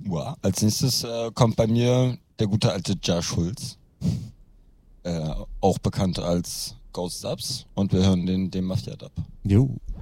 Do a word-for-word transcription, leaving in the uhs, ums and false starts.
Ja. Als nächstes äh, kommt bei mir der gute alte Ja Schulz. Äh, auch bekannt als Ghost Subs. Und wir hören den, den Mafia Dub. Jo.